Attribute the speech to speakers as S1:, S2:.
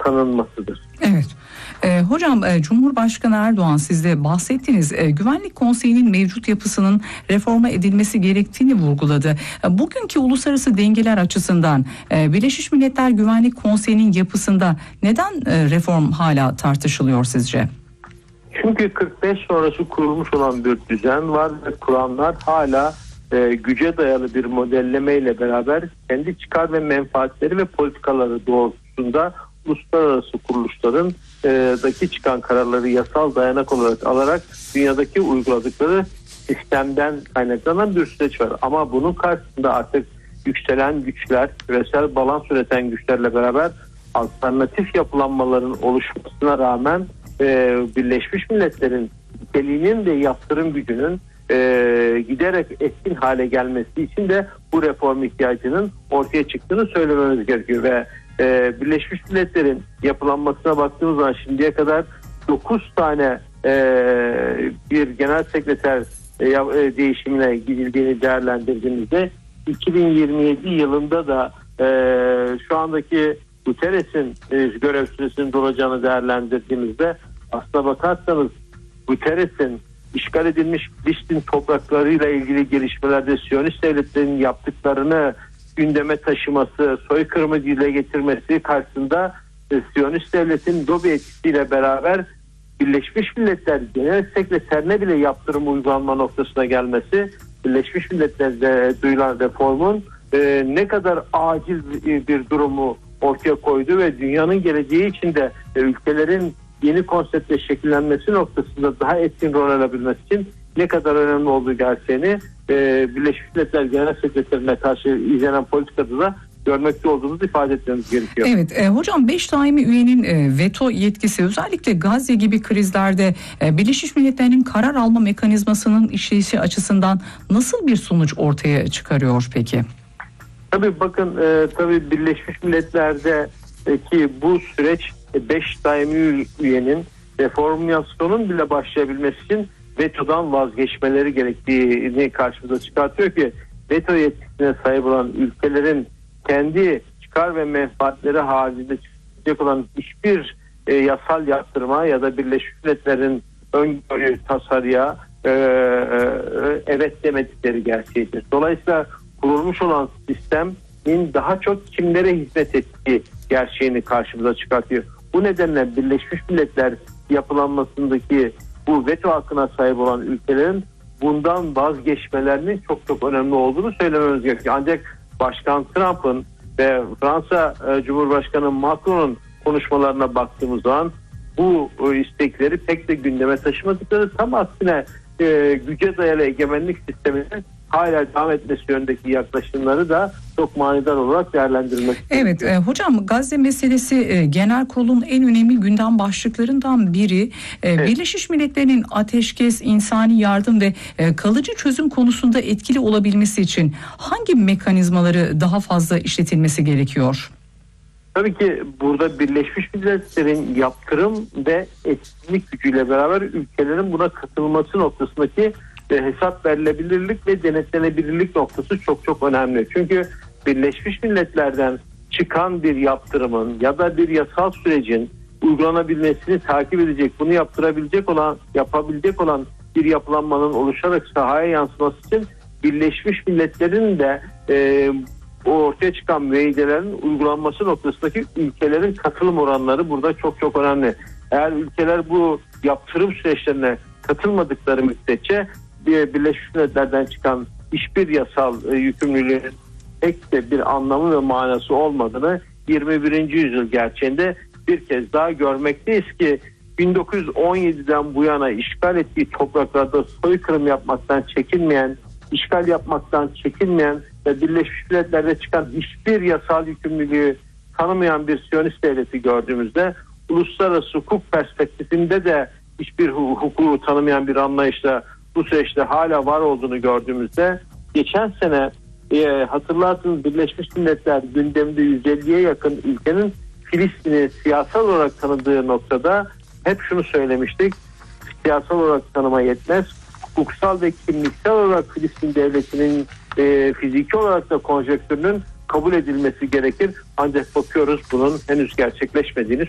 S1: tanınmasıdır.
S2: Evet. Hocam, Cumhurbaşkanı Erdoğan, siz de bahsettiğiniz Güvenlik Konseyi'nin mevcut yapısının reforma edilmesi gerektiğini vurguladı. Bugünkü uluslararası dengeler açısından Birleşmiş Milletler Güvenlik Konseyi'nin yapısında neden reform hala tartışılıyor sizce?
S1: Çünkü 45 sonrası kurulmuş olan bir düzen var ve kuranlar hala güce dayalı bir modellemeyle beraber kendi çıkar ve menfaatleri ve politikaları doğrultusunda uluslararası kuruluşların daki çıkan kararları yasal dayanak olarak alarak dünyadaki uyguladıkları sistemden kaynaklanan bir süreç var. Ama bunun karşısında artık yükselen güçler, küresel balans üreten güçlerle beraber alternatif yapılanmaların oluşmasına rağmen Birleşmiş Milletler'in niteliğinin ve yaptırım gücünün giderek etkin hale gelmesi için de bu reform ihtiyacının ortaya çıktığını söylememiz gerekiyor ve Birleşmiş Milletler'in yapılanmasına baktığımız zaman şimdiye kadar 9 tane bir genel sekreter değişimine gidildiğini değerlendirdiğimizde 2027 yılında da şu andaki Guterres'in görev süresinin dolacağını değerlendirdiğimizde aslına bakarsanız Guterres'in işgal edilmiş Filistin topraklarıyla ilgili gelişmelerde Siyonist devletlerin yaptıklarını gündeme taşıması, soykırımı dile getirmesi karşısında Siyonist devletin lobi etkisiyle beraber Birleşmiş Milletler Genel Sekreterine bile yaptırım uygulanma noktasına gelmesi, Birleşmiş Milletler'de duyulan reformun ne kadar acil bir durumu ortaya koydu ve dünyanın geleceği için de ülkelerin yeni konseptle şekillenmesi noktasında daha etkin rol alabilmesi için ne kadar önemli olduğu gerçeğini Birleşmiş Milletler Genel Sekreterine karşı izlenen politikada da görmekte olduğumuzu ifade etmemiz gerekiyor.
S2: Evet, hocam 5 daimi üyenin veto yetkisi özellikle Gazze gibi krizlerde Birleşmiş Milletler'in karar alma mekanizmasının işleyişi açısından nasıl bir sonuç ortaya çıkarıyor peki?
S1: Tabii bakın, tabii Birleşmiş Milletler'deki bu süreç 5 daimi üyenin reformasyonun bile başlayabilmesi için vetodan vazgeçmeleri gerektiğini karşımıza çıkartıyor ki veto yetkisine sahip olan ülkelerin kendi çıkar ve menfaatleri haricinde çıkacak olan hiçbir yasal yaptırma ya da Birleşmiş Milletler'in öngörü tasarıya evet demedikleri gerçeğidir. Dolayısıyla kurulmuş olan sistemin daha çok kimlere hizmet ettiği gerçeğini karşımıza çıkartıyor. Bu nedenle Birleşmiş Milletler yapılanmasındaki bu veto hakkına sahip olan ülkelerin bundan vazgeçmelerinin çok çok önemli olduğunu söylememiz gerekiyor. Ancak Başkan Trump'ın ve Fransa Cumhurbaşkanı Macron'un konuşmalarına baktığımız zaman bu istekleri pek de gündeme taşımadıkları, tam aksine güce dayalı egemenlik sisteminin hala devam etmesi yönündeki yaklaşımları da çok manidar olarak değerlendirilmek
S2: Evet, hocam Gazze meselesi genel kurulun en önemli gündem başlıklarından biri. Evet. Birleşmiş Milletler'in ateşkes, insani yardım ve kalıcı çözüm konusunda etkili olabilmesi için hangi mekanizmaları daha fazla işletilmesi gerekiyor?
S1: Tabii ki burada Birleşmiş Milletler'in yaptırım ve etkinlik gücüyle beraber ülkelerin buna katılması noktasındaki hesap verilebilirlik ve denetlenebilirlik noktası çok çok önemli. Çünkü Birleşmiş Milletler'den çıkan bir yaptırımın ya da bir yasal sürecin uygulanabilmesini takip edecek, bunu yapabilecek olan bir yapılanmanın oluşarak sahaya yansıması için Birleşmiş Milletler'in de ortaya çıkan müeyyidelerin uygulanması noktasındaki ülkelerin katılım oranları burada çok çok önemli. Eğer ülkeler bu yaptırım süreçlerine katılmadıkları müddetçe Birleşmiş Milletler'den çıkan hiçbir yasal yükümlülüğün pek de bir anlamı ve manası olmadığını 21. yüzyıl gerçeğinde bir kez daha görmekteyiz ki 1917'den bu yana işgal ettiği topraklarda soykırım yapmaktan çekinmeyen, işgal yapmaktan çekinmeyen ve Birleşmiş Milletler'de çıkan hiçbir yasal yükümlülüğü tanımayan bir Siyonist devleti gördüğümüzde, uluslararası hukuk perspektifinde de hiçbir hukuku tanımayan bir anlayışla bu süreçte hala var olduğunu gördüğümüzde, geçen sene hatırlarsınız Birleşmiş Milletler gündeminde 150'ye yakın ülkenin Filistin'i siyasal olarak tanıdığı noktada hep şunu söylemiştik: siyasal olarak tanıma yetmez, hukuksal ve kimliksel olarak Filistin devletinin fiziki olarak da konjektürünün kabul edilmesi gerekir. Ancak bakıyoruz bunun henüz gerçekleşmediğini